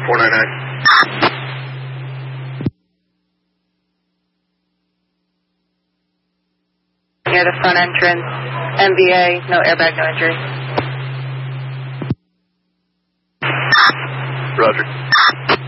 499. Near the front entrance, MVA, no airbag, no injury. Roger.